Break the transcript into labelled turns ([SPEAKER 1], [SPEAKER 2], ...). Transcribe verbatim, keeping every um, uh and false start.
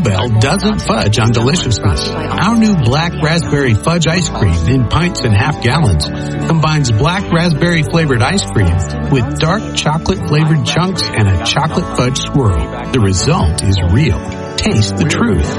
[SPEAKER 1] Bell doesn't fudge on deliciousness. Our new black raspberry fudge ice cream in pints and half gallons combines black raspberry flavored ice cream with dark chocolate flavored chunks and a chocolate fudge swirl. The result is real. Taste the truth.